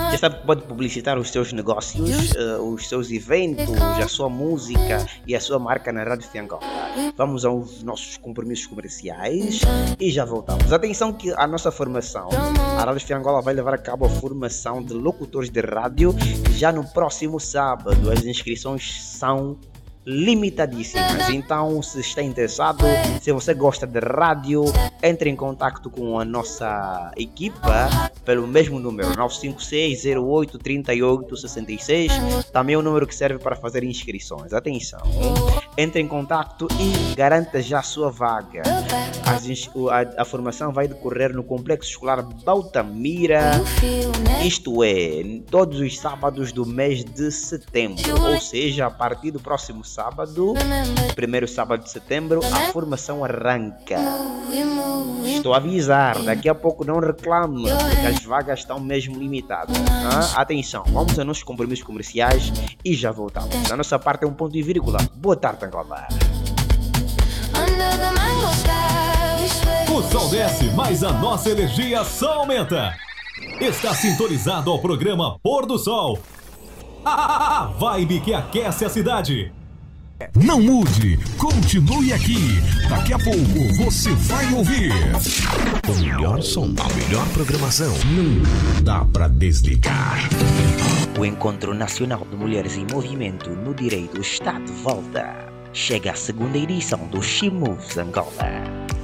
Já sabe que pode publicitar os seus negócios, os seus eventos, a sua música e a sua marca na Rádio Fiangola. Vamos aos nossos compromissos comerciais e já voltamos. Atenção que a nossa formação, a Rádio Fiangola vai levar a cabo a formação de locutores de rádio já no próximo sábado. As inscrições são limitadíssimas, então se está interessado, se você gosta de rádio, entre em contato com a nossa equipa pelo mesmo número 956-08-3866, também é o número que serve para fazer inscrições. Atenção, entre em contato e garanta já a sua vaga. A formação vai decorrer no Complexo Escolar Baltamira, isto é, todos os sábados do mês de setembro, ou seja, a partir do próximo sábado, primeiro sábado de setembro, a formação arranca. Estou a avisar, daqui a pouco não reclame, porque as vagas estão mesmo limitadas. Atenção, vamos a nossos compromissos comerciais e já voltamos. A nossa parte é um ponto e vírgula. Boa tarde, Angola. O sol desce, mas a nossa energia só aumenta. Está sintonizado ao programa Pôr do Sol. A vibe que aquece a cidade. Não mude, continue aqui. Daqui a pouco você vai ouvir o melhor som, a melhor programação. Não dá pra desligar. O Encontro Nacional de Mulheres em Movimento no Direito está de volta. Chega a segunda edição do She Moves Angola.